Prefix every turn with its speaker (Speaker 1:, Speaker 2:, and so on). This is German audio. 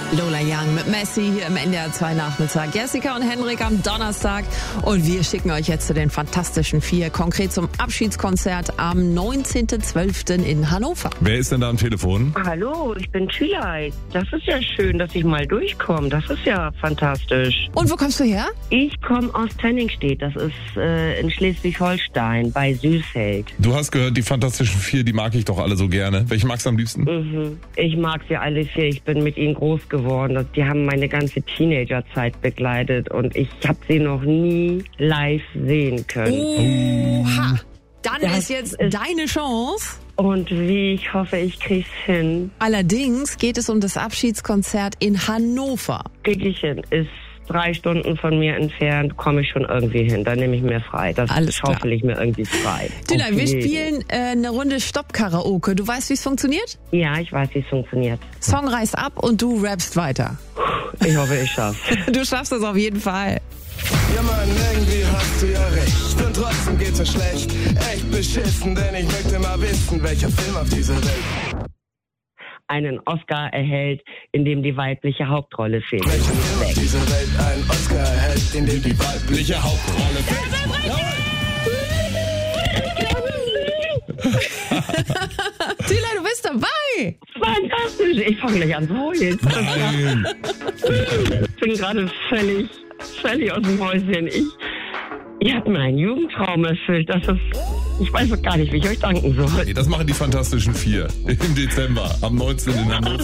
Speaker 1: Lola Young mit Messi hier im NDR 2 Nachmittag. Jessica und Henrik am Donnerstag. Und wir schicken euch jetzt zu den Fantastischen Vier, konkret zum Abschiedskonzert am 19.12. in Hannover.
Speaker 2: Wer ist denn da am Telefon?
Speaker 3: Hallo, ich bin Tülay. Das ist ja schön, dass ich mal durchkomme. Das ist ja fantastisch.
Speaker 1: Und wo kommst du her?
Speaker 3: Ich komme aus Tenningstedt. Das ist in Schleswig-Holstein bei Süßfeld.
Speaker 2: Du hast gehört, die Fantastischen Vier, die mag ich doch alle so gerne. Welche magst du am liebsten?
Speaker 3: Ich mag sie alle vier. Ich bin mit ihnen groß geworden. Die haben meine ganze Teenagerzeit begleitet und ich habe sie noch nie live sehen können.
Speaker 1: Oha! Dann ist jetzt deine Chance.
Speaker 3: Und wie ich hoffe, ich krieg's hin.
Speaker 1: Allerdings geht es um das Abschiedskonzert in Hannover.
Speaker 3: Krieg ich hin. Ist 3 Stunden von mir entfernt, komme ich schon irgendwie hin. Da nehme ich mir frei. Das schaufel ich mir irgendwie frei.
Speaker 1: Tülay, wir spielen eine Runde Stopp-Karaoke. Du weißt, wie es funktioniert?
Speaker 3: Ja, ich weiß, wie es funktioniert.
Speaker 1: Song reißt ab und du rappst weiter.
Speaker 3: Ich hoffe, ich schaff's.
Speaker 1: Du schaffst es auf jeden Fall.
Speaker 4: Ja Mann, irgendwie hast du ja recht und trotzdem geht's mir schlecht. Echt beschissen, denn ich möchte mal wissen, welcher Film auf dieser Welt
Speaker 3: einen Oscar erhält, in dem die weibliche Hauptrolle fehlt.
Speaker 4: Welcher Film auf dieser Welt einen Oscar erhält, in dem die weibliche Hauptrolle fehlt.
Speaker 1: Tülay, du bist dabei!
Speaker 3: Fantastisch! Ich fange gleich an zu heulen.
Speaker 2: Nein.
Speaker 3: Ich bin gerade völlig aus dem Häuschen. Ihr habt mir einen Jugendtraum erfüllt. Ich weiß auch gar nicht, wie ich euch danken soll.
Speaker 2: Nee, das machen die Fantastischen Vier im Dezember, am 19. in Hannover.